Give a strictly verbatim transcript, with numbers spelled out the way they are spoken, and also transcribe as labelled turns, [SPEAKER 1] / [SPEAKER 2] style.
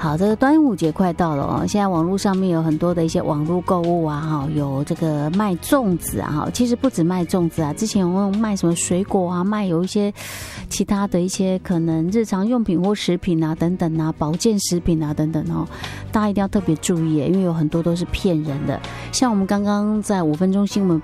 [SPEAKER 1] 好，这个端午节快到了哦，现在网络上面有很多的一些网络购物啊，哈，有这个卖粽子啊，哈，其实不止卖粽子啊，之前有卖什么水果啊，卖有一些其他的一些可能日常用品或食品啊等等啊，保健食品啊等等哦，大家一定要特别注意，因为有很多都是骗人的。像我们刚刚在五分钟新闻